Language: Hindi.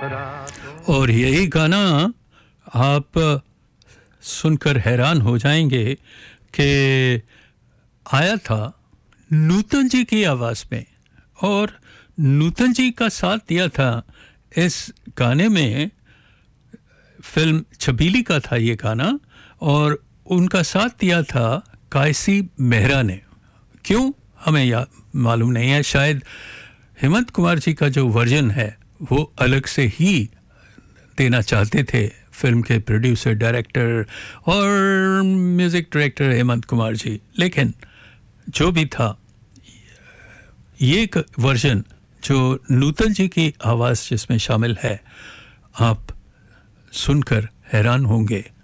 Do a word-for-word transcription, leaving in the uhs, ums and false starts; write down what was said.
और यही गाना आप सुनकर हैरान हो जाएंगे कि आया था नूतन जी की आवाज़ में, और नूतन जी का साथ दिया था इस गाने में। फिल्म छबीली का था ये गाना, और उनका साथ दिया था कायसी मेहरा ने। क्यों हमें या मालूम नहीं है, शायद हेमंत कुमार जी का जो वर्जन है वो अलग से ही देना चाहते थे फिल्म के प्रोड्यूसर, डायरेक्टर और म्यूज़िक डायरेक्टर हेमंत कुमार जी। लेकिन जो भी था, ये एक वर्जन जो नूतन जी की आवाज़ जिसमें शामिल है, आप सुनकर हैरान होंगे।